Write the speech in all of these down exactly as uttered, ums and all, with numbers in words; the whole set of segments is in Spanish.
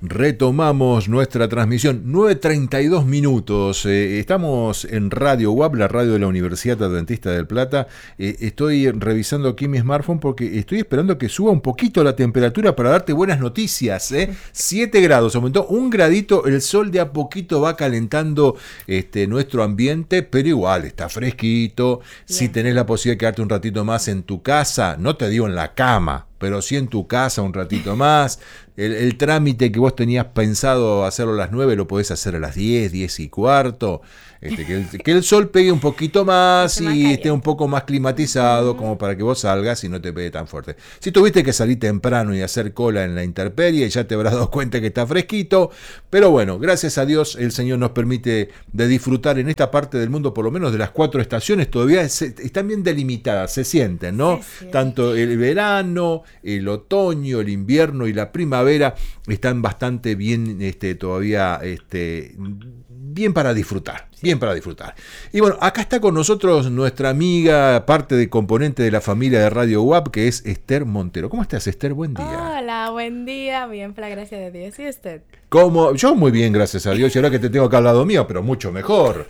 Retomamos nuestra transmisión, nueve treinta y dos minutos, eh, estamos en Radio U A P, la radio de la Universidad Adventista del Plata. eh, estoy revisando aquí mi smartphone porque estoy esperando que suba un poquito la temperatura para darte buenas noticias. eh. siete grados, aumentó un gradito, el sol de a poquito va calentando este, nuestro ambiente, pero igual está fresquito. Bien. Si tenés la posibilidad de quedarte un ratito más en tu casa, no te digo en la cama, pero sí en tu casa un ratito más. El, el trámite que vos tenías pensado hacerlo a las nueve lo podés hacer a las diez, diez y cuarto. Este, que, el, que el sol pegue un poquito más y esté un poco más climatizado, uh-huh, como para que vos salgas y no te pegue tan fuerte. Si tuviste que salir temprano y hacer cola en la intemperie, ya te habrás dado cuenta que está fresquito. Pero bueno, gracias a Dios el Señor nos permite de disfrutar en esta parte del mundo, por lo menos de las cuatro estaciones, todavía se, están bien delimitadas, se sienten, ¿no? Sí, sí. Tanto el verano, el otoño, el invierno y la primavera están bastante bien este, todavía este, bien para disfrutar. Bien para disfrutar. Y bueno, acá está con nosotros nuestra amiga, parte de componente de la familia de Radio U A P, que es Esther Montero. ¿Cómo estás, Esther? Buen día. Hola, buen día. Bien, por la gracia de Dios. ¿Y usted? ¿Cómo? Yo muy bien, gracias a Dios. Y ahora que te tengo acá al lado mío, pero mucho mejor.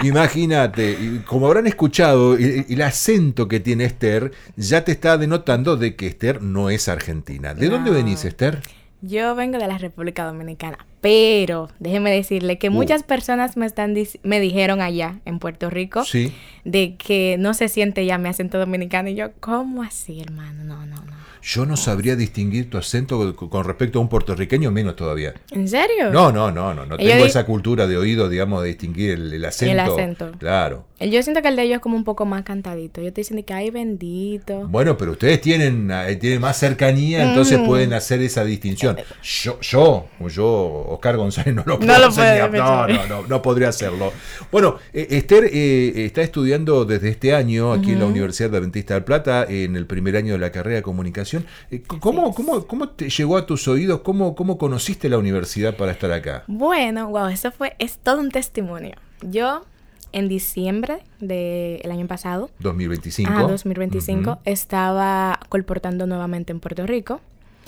Imagínate, como habrán escuchado, el, el acento que tiene Esther ya te está denotando de que Esther no es argentina. ¿De no. dónde venís, Esther? Yo vengo de la República Dominicana, pero déjeme decirle que uh. muchas personas me están me dijeron allá en Puerto Rico, ¿sí?, de que no se siente ya mi acento dominicano. Y yo, ¿cómo así, hermano? No, no, no. Yo no sabría distinguir tu acento con respecto a un puertorriqueño, menos todavía. ¿En serio? No, no, no, no, no tengo digo, esa cultura de oído, digamos, de distinguir el, el acento. El acento. Claro. Yo siento que el de ellos es como un poco más cantadito. Yo estoy diciendo que ay, bendito. Bueno, pero ustedes tienen, tienen más cercanía, entonces mm. pueden hacer esa distinción. Yo, yo, yo, Oscar González, no lo puedo no hacer. Lo puede, no, no, no, no podría hacerlo. Bueno, eh, Esther eh, está estudiando desde este año aquí uh-huh. en la Universidad Adventista del Plata, en el primer año de la carrera de comunicación. Eh, ¿Cómo, cómo, cómo te llegó a tus oídos? ¿Cómo, cómo conociste la universidad para estar acá? Bueno, wow, eso fue, es todo un testimonio. Yo, en diciembre del año pasado, dos mil veinticinco, ah, dos mil veinticinco uh-huh. estaba colportando nuevamente en Puerto Rico,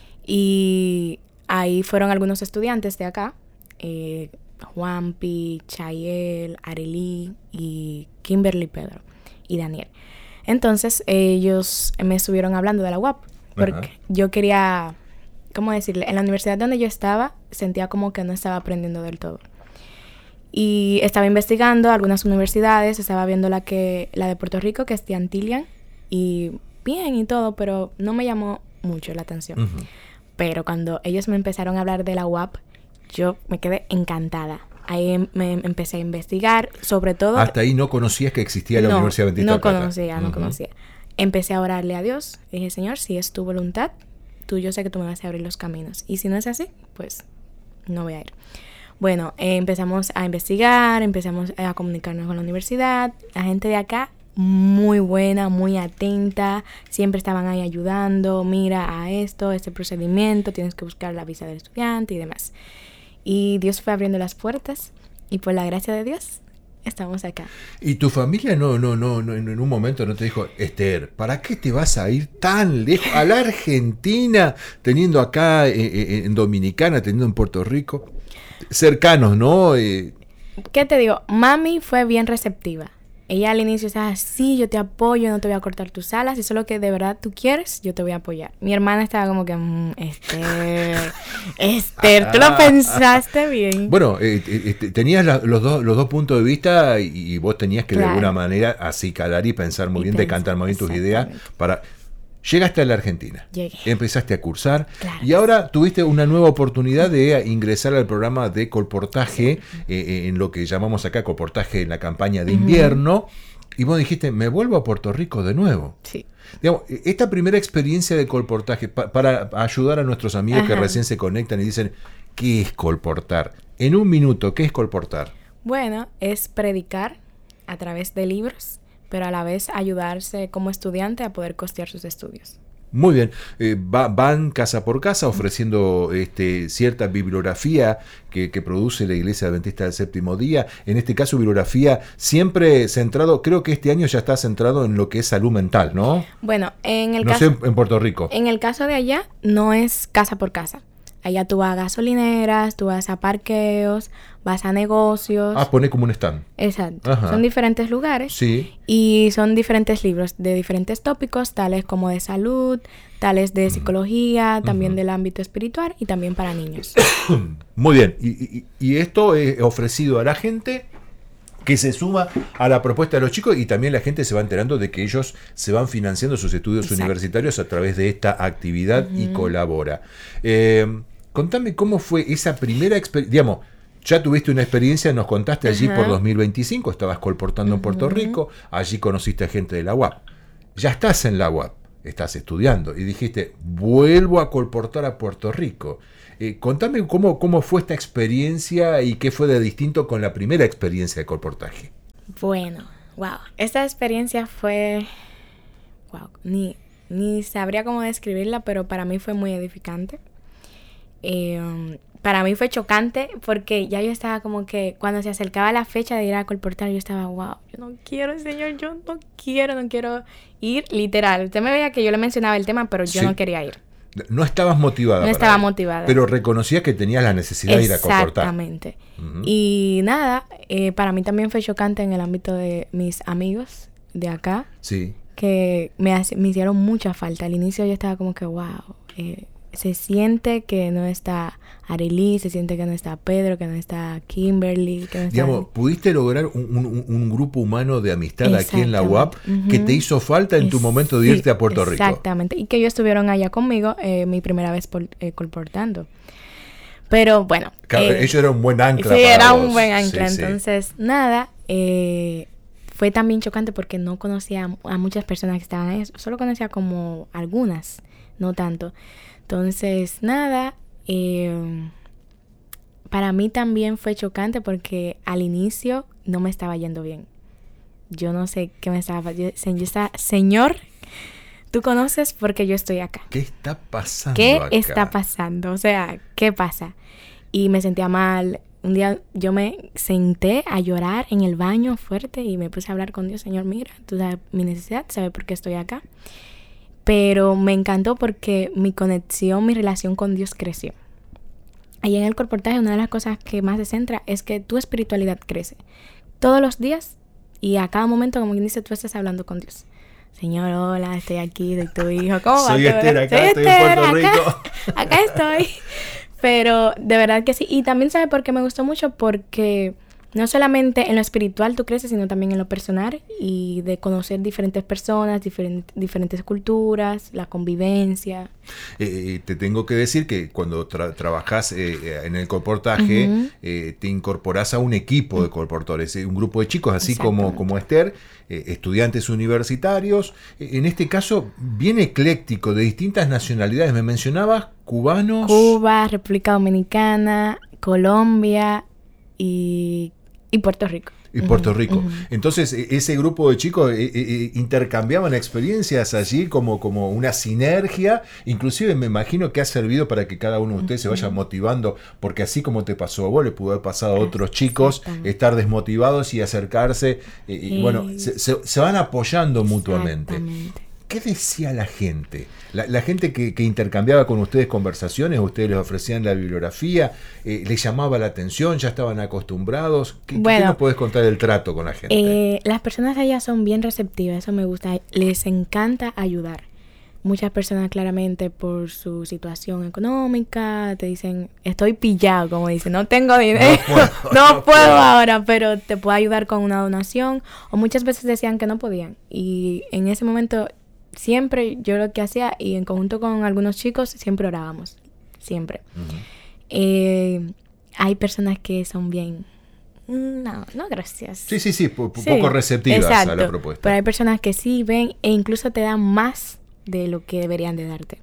y ahí fueron algunos estudiantes de acá, eh, Juanpi, Chayel, Arely y Kimberly Pedro y Daniel. Entonces ellos me estuvieron hablando de la U A P, porque uh-huh. yo quería, ¿cómo decirle? En la universidad donde yo estaba, sentía como que no estaba aprendiendo del todo. Y estaba investigando algunas universidades, estaba viendo la que la de Puerto Rico, que es de Antilian, y bien y todo, pero no me llamó mucho la atención. Uh-huh. Pero cuando ellos me empezaron a hablar de la U A P, yo me quedé encantada. Ahí me empecé a investigar, sobre todo... Hasta ahí no conocías que existía la no, Universidad Adventista no del Plata. Conocía, no uh-huh. conocía. Empecé a orarle a Dios. Dije, Señor, si es tu voluntad, tú yo sé que tú me vas a abrir los caminos. Y si no es así, pues no voy a ir. Bueno, eh, empezamos a investigar, empezamos a comunicarnos con la universidad. La gente de acá, muy buena, muy atenta. Siempre estaban ahí ayudando. Mira a esto, este procedimiento, tienes que buscar la visa del estudiante y demás. Y Dios fue abriendo las puertas. Y por la gracia de Dios, estamos acá. ¿Y tu familia no, no, no, no, en un momento no te dijo, Esther, ¿para qué te vas a ir tan lejos a la Argentina, teniendo acá eh, en Dominicana, teniendo en Puerto Rico? Cercanos, ¿no? Eh... ¿Qué te digo? Mami fue bien receptiva. Ella al inicio estaba, sí, yo te apoyo, no te voy a cortar tus alas, si eso es lo que de verdad tú quieres, yo te voy a apoyar. Mi hermana estaba como que, mmm, Esther, Esther, tú lo pensaste bien. Bueno, eh, eh, tenías la, los, dos, los dos puntos de vista y, y vos tenías que claro. de alguna manera así calar y pensar muy y bien, decantar muy bien tus ideas para... Llegaste a la Argentina, Llegué. Empezaste a cursar claro. y ahora tuviste una nueva oportunidad de ingresar al programa de colportaje, sí. eh, en lo que llamamos acá colportaje en la campaña de uh-huh. invierno, y vos dijiste, me vuelvo a Puerto Rico de nuevo. Sí. Digamos, esta primera experiencia de colportaje, pa- para ayudar a nuestros amigos Ajá. que recién se conectan y dicen, ¿qué es colportar? En un minuto, ¿qué es colportar? Bueno, es predicar a través de libros, pero a la vez ayudarse como estudiante a poder costear sus estudios. Muy bien, eh, va, van casa por casa ofreciendo este, cierta bibliografía que, que produce la Iglesia Adventista del Séptimo Día. En este caso, bibliografía siempre centrado, creo que este año ya está centrado en lo que es salud mental, ¿no? Bueno, en el no caso... sé, en Puerto Rico. En el caso de allá, no es casa por casa. Allá tú vas a gasolineras, tú vas a parqueos, vas a negocios. Ah, pone como un stand. Exacto. Ajá. Son diferentes lugares. Sí. Y son diferentes libros de diferentes tópicos, tales como de salud, tales de psicología, uh-huh. también uh-huh. del ámbito espiritual y también para niños. Muy bien. Y, y, y esto es ofrecido a la gente que se suma a la propuesta de los chicos, y también la gente se va enterando de que ellos se van financiando sus estudios Exacto. universitarios a través de esta actividad uh-huh. y colabora. Eh, contame cómo fue esa primera experiencia, digamos, ya tuviste una experiencia, nos contaste allí uh-huh. por dos mil veinticinco, estabas colportando uh-huh. en Puerto Rico, allí conociste a gente de la U A P. Ya estás en la U A P, estás estudiando, y dijiste, vuelvo a colportar a Puerto Rico. Eh, contame cómo, cómo fue esta experiencia y qué fue de distinto con la primera experiencia de colportaje. Bueno, wow, esta experiencia fue, wow, ni, ni sabría cómo describirla, pero para mí fue muy edificante. Eh, um, para mí fue chocante porque ya yo estaba como que cuando se acercaba la fecha de ir a colportar, yo estaba, wow, yo no quiero, señor, yo no quiero, no quiero ir, literal. Usted me veía que yo le mencionaba el tema, pero yo sí. no quería ir. No estabas motivada. No para estaba ir, motivada. Pero reconocías que tenías la necesidad de ir a colportar. Exactamente. Uh-huh. Y nada, eh, para mí también fue chocante en el ámbito de mis amigos de acá. Sí. Que me, hace, me hicieron mucha falta. Al inicio yo estaba como que, wow, eh, se siente que no está Arely, se siente que no está Pedro, que no está Kimberly. Que no está... Digamos, pudiste lograr un, un, un grupo humano de amistad aquí en la U A P uh-huh. que te hizo falta en tu es, momento de irte sí, a Puerto Rico. Exactamente, y que ellos estuvieron allá conmigo eh, mi primera vez por, eh, colportando. Pero bueno. Claro, eh, ellos eran un buen ancla. Sí, para era vos. un buen ancla. Sí, entonces, sí. nada, eh, fue también chocante porque no conocía a, a muchas personas que estaban ahí. Solo conocía como algunas, no tanto. Entonces, nada, eh, para mí también fue chocante porque al inicio no me estaba yendo bien. Yo no sé qué me estaba... Yo, yo estaba, Señor, tú conoces porque yo estoy acá. ¿Qué está pasando ¿Qué acá? está pasando? O sea, ¿qué pasa? Y me sentía mal. Un día yo me senté a llorar en el baño fuerte y me puse a hablar con Dios. Señor, mira, tú sabes mi necesidad, sabes por qué estoy acá. Pero me encantó porque mi conexión, mi relación con Dios creció. Ahí en el colportaje una de las cosas que más se centra es que tu espiritualidad crece. Todos los días y a cada momento, como quien dice, tú estás hablando con Dios. Señor, hola, estoy aquí, soy tu hijo. ¿Cómo va? Soy Esther, acá Soy estoy Esther, en Puerto acá, Rico. Acá estoy. Pero de verdad que sí. Y también, ¿sabe por qué me gustó mucho? Porque no solamente en lo espiritual tú creces, sino también en lo personal y de conocer diferentes personas, diferent, diferentes culturas, la convivencia. Eh, te tengo que decir que cuando tra- trabajas eh, en el colportaje, uh-huh. eh, te incorporás a un equipo de colportores, eh, un grupo de chicos, así como, como Esther, eh, estudiantes universitarios, eh, en este caso bien ecléctico, de distintas nacionalidades. Me mencionabas cubanos. Cuba, República Dominicana, Colombia y... Y Puerto Rico. Y Puerto Rico. Uh-huh. Entonces, ese grupo de chicos eh, eh, intercambiaban experiencias allí como, como una sinergia. Inclusive me imagino que ha servido para que cada uno de ustedes uh-huh. se vaya motivando, porque así como te pasó a vos, le pudo haber pasado a otros chicos, estar desmotivados y acercarse. Eh, y bueno, se, se, se van apoyando mutuamente. ¿Qué decía la gente? La, la gente que, que intercambiaba con ustedes conversaciones, ustedes les ofrecían la bibliografía, eh, les llamaba la atención, ya estaban acostumbrados. ¿Qué, bueno, ¿qué nos podés contar del trato con la gente? Eh, las personas allá son bien receptivas, eso me gusta. Les encanta ayudar. Muchas personas claramente por su situación económica te dicen, estoy pillado, como dicen, no tengo dinero, no puedo, no no puedo ahora, pero te puedo ayudar con una donación. O muchas veces decían que no podían. Y en ese momento... Siempre yo lo que hacía, y en conjunto con algunos chicos, siempre orábamos. Siempre. Uh-huh. Eh, hay personas que son bien... No, no, gracias. Sí, sí, sí, po- sí poco receptivas exacto. a la propuesta. Pero hay personas que sí ven e incluso te dan más de lo que deberían de darte.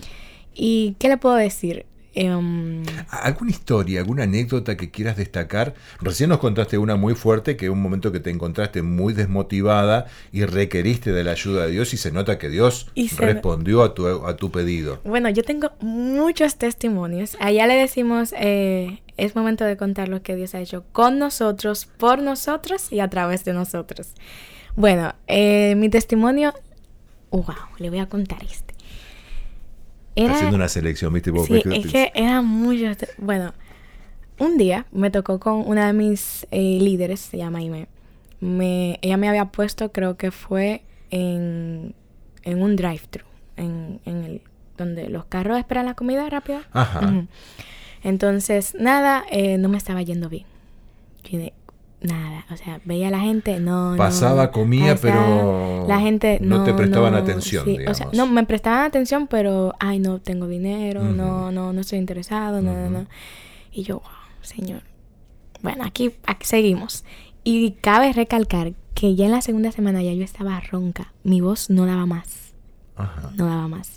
¿Y qué le puedo decir? Um, ¿Alguna historia, alguna anécdota que quieras destacar? Recién nos contaste una muy fuerte, que un momento que te encontraste muy desmotivada y requeriste de la ayuda de Dios, y se nota que Dios respondió a tu, a tu pedido. Bueno, yo tengo muchos testimonios. Allá le decimos, eh, es momento de contar lo que Dios ha hecho con nosotros, por nosotros y a través de nosotros. Bueno, eh, mi testimonio, wow, le voy a contar este. Era, haciendo una selección, ¿viste? Vos, sí, es que era mucho. Bueno, un día me tocó con una de mis eh, líderes, se llama Ime. Me, ella me había puesto, creo que fue en, en un drive-thru, en, en el donde los carros esperan la comida rápida. Ajá. Uh-huh. Entonces, nada, eh, no me estaba yendo bien. Yo de, nada, o sea, veía a la gente, no, pasaba, no, comía, pasaba, pero la gente no, no te prestaban no, atención, sí, digamos. O sea, no, me prestaban atención, pero, ay, no tengo dinero, uh-huh. no, no, no estoy interesado, uh-huh. no, no, no. Y yo, wow, señor. Bueno, aquí, aquí seguimos. Y cabe recalcar que ya en la segunda semana ya yo estaba ronca. Mi voz no daba más. Ajá. No daba más.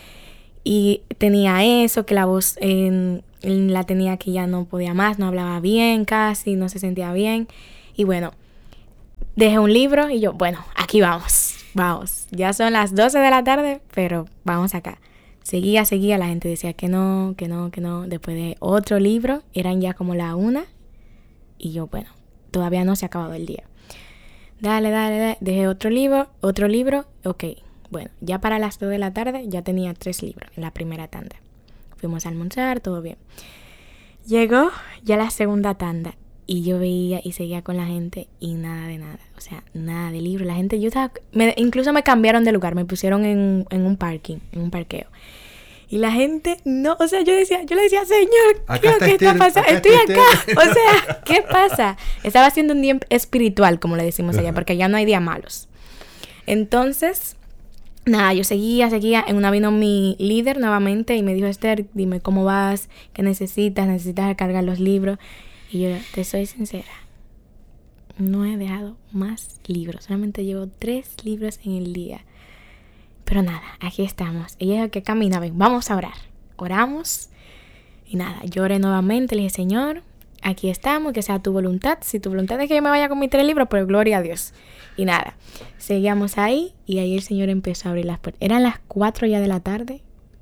Y tenía eso, que la voz eh, la tenía que ya no podía más, no hablaba bien casi, no se sentía bien. Y bueno, dejé un libro y yo, bueno, aquí vamos, vamos. Ya son las doce de la tarde, pero vamos acá. Seguía, seguía, la gente decía que no, que no, que no. Después de otro libro, eran ya como la una. Y yo, bueno, todavía no se ha acabado el día. Dale, dale, dale. Dejé otro libro, otro libro, ok. Bueno, ya para las dos de la tarde ya tenía tres libros en la primera tanda. Fuimos a almorzar, todo bien. Llegó ya la segunda tanda y yo veía y seguía con la gente y nada de nada. O sea, nada de libro. La gente, yo estaba... Me, incluso me cambiaron de lugar, me pusieron en, en un parking, en un parqueo. Y la gente, no, o sea, yo decía, yo le decía, señor, ¿qué, está ¿qué está Esther, pasando? acá Estoy está acá. Esther. O sea, ¿qué pasa? Estaba haciendo un día espiritual, como le decimos allá, porque ya no hay días malos. Entonces... Nada, yo seguía, seguía. En una vino mi líder nuevamente y me dijo, Esther, dime cómo vas, qué necesitas, necesitas recargar los libros. Y yo, te soy sincera, no he dejado más libros. Solamente llevo tres libros en el día. Pero nada, aquí estamos. Ella dijo que camina, ven, vamos a orar. Oramos y nada, lloré nuevamente. Le dije, Señor, aquí estamos, que sea tu voluntad. Si tu voluntad es que yo me vaya con mis tres libros, pues gloria a Dios. Y nada, seguíamos ahí y ahí el Señor empezó a abrir las puertas. Eran las cuatro ya de la tarde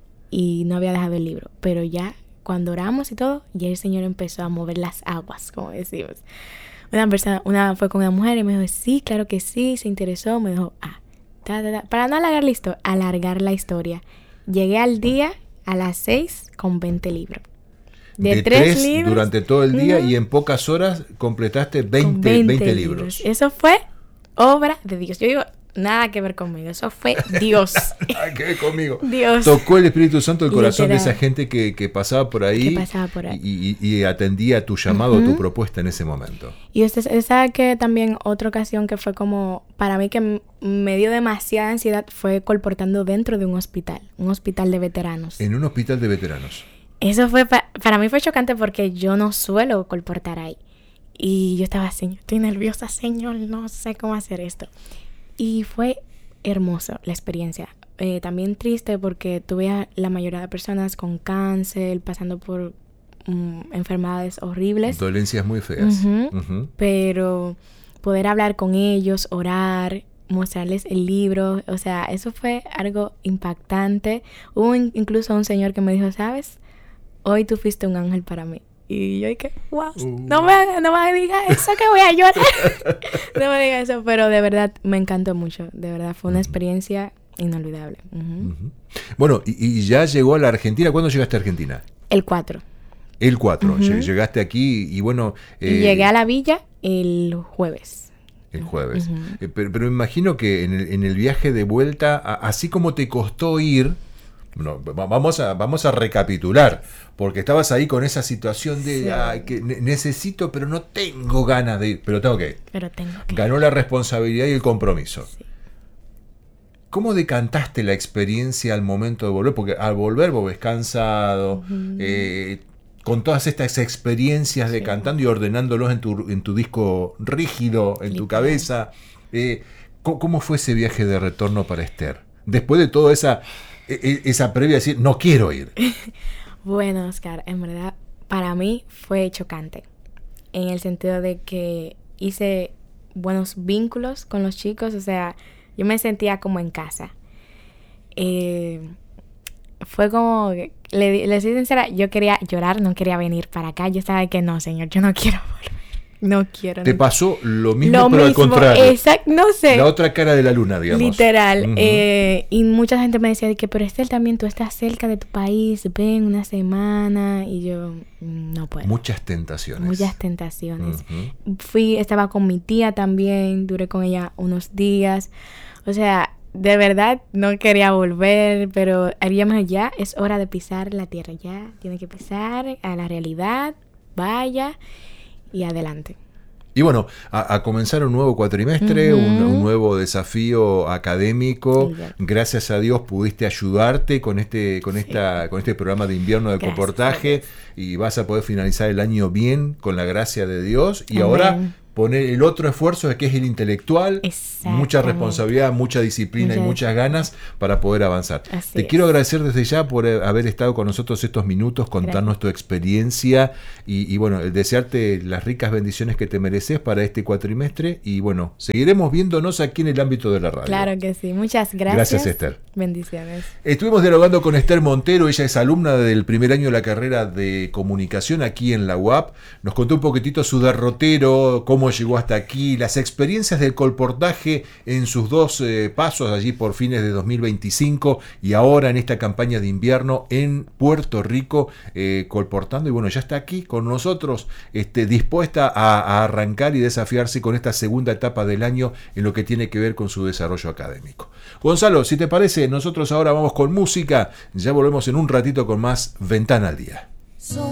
y no había dejado el libro. Pero ya cuando oramos y todo, ya el Señor empezó a mover las aguas, como decimos. Una persona, una fue con una mujer y me dijo, sí, claro que sí, se interesó. Me dijo, ah, ta, ta, ta. Para no alargar la, histo- alargar la historia, llegué al día a las seis con veinte libros. De, de tres, tres libros durante todo el día uh-huh. y en pocas horas completaste veinte, veinte, veinte libros. libros. Eso fue obra de Dios. Yo digo, nada que ver conmigo. Eso fue Dios. Nada que ver conmigo. Dios. Tocó el Espíritu Santo el corazón de esa gente que, que pasaba por ahí, que pasaba por ahí. Y, y, y atendía tu llamado, uh-huh. tu propuesta en ese momento. Y usted sabe que también otra ocasión que fue como, para mí que me dio demasiada ansiedad, fue colportando dentro de un hospital. Un hospital de veteranos. En un hospital de veteranos. Eso fue, pa- para mí fue chocante porque yo no suelo colportar ahí. Y yo estaba así, estoy nerviosa, Señor, no sé cómo hacer esto. Y fue hermoso la experiencia. Eh, también triste porque tuve a la mayoría de personas con cáncer, pasando por um, enfermedades horribles. Dolencias muy feas. Uh-huh. Uh-huh. Pero poder hablar con ellos, orar, mostrarles el libro, o sea, eso fue algo impactante. Hubo in- incluso un señor que me dijo, ¿sabes? Hoy tú fuiste un ángel para mí. Y yo dije, wow, uh. no me, no me digas eso que voy a llorar. No me digas eso, pero de verdad me encantó mucho. De verdad fue una experiencia inolvidable. Uh-huh. Uh-huh. Bueno, y, y ya llegó a la Argentina. ¿Cuándo llegaste a Argentina? El cuatro. El cuatro. Uh-huh. Llegaste aquí y bueno... Eh, y llegué a la villa el jueves. El jueves. Uh-huh. Eh, pero, pero me imagino que en el, en el viaje de vuelta, a, así como te costó ir... No, vamos a vamos a recapitular, porque estabas ahí con esa situación de sí. ay, que ne- necesito, pero no tengo ganas de ir, pero tengo que ir. Pero tengo que Ganó la responsabilidad y el compromiso. Sí. ¿Cómo decantaste la experiencia al momento de volver? Porque al volver vos ves cansado, uh-huh. eh, con todas estas experiencias de sí. cantando y ordenándolos en tu, en tu disco rígido, en Literal. Tu cabeza. Eh, ¿Cómo fue ese viaje de retorno para Esther? Después de toda esa... esa previa decir, no quiero ir. Bueno, Oscar, en verdad, para mí fue chocante. En el sentido de que hice buenos vínculos con los chicos. O sea, yo me sentía como en casa. Eh, fue como, le, le soy sincera, yo quería llorar, no quería venir para acá. Yo estaba de que no, señor, yo no quiero volver. No quiero. Te no. pasó lo mismo, Lo pero mismo, al contrario. exacto, no sé. La otra cara de la luna, digamos. Literal. Uh-huh. eh, y mucha gente me decía de que, pero Estel, también tú estás cerca de tu país, ven una semana. Y yo, no puedo. Muchas tentaciones. Muchas tentaciones. Uh-huh. Fui, estaba con mi tía también, duré con ella unos días. O sea, de verdad no quería volver, pero ella me dijo, ya es hora de pisar la tierra, ya tiene que pisar a la realidad, vaya y adelante. Y bueno, a, a comenzar un nuevo cuatrimestre, uh-huh. un, un nuevo desafío académico. Sí, gracias a Dios pudiste ayudarte con este, con sí. esta, con este programa de invierno de gracias, comportaje y vas a poder finalizar el año bien con la gracia de Dios. Y Amén. Ahora poner el otro esfuerzo que es el intelectual, mucha responsabilidad, mucha disciplina muchas. y muchas ganas para poder avanzar. Así Te es. quiero agradecer desde ya por haber estado con nosotros estos minutos, contarnos Gracias. tu experiencia y, y bueno, desearte las ricas bendiciones que te mereces para este cuatrimestre y bueno, seguiremos viéndonos aquí en el ámbito de la radio. Claro que sí, muchas gracias. Gracias, Esther. Bendiciones. Estuvimos dialogando con Esther Montero, ella es alumna del primer año de la carrera de comunicación aquí en la U A P. Nos contó un poquitito su derrotero, cómo llegó hasta aquí, las experiencias del colportaje en sus dos eh, pasos allí por fines de dos mil veinticinco y ahora en esta campaña de invierno en Puerto Rico eh, colportando y bueno, ya está aquí con nosotros este, dispuesta a, a arrancar y desafiarse con esta segunda etapa del año en lo que tiene que ver con su desarrollo académico. Gonzalo, si te parece, nosotros ahora vamos con música, ya volvemos en un ratito con más Ventana al Día.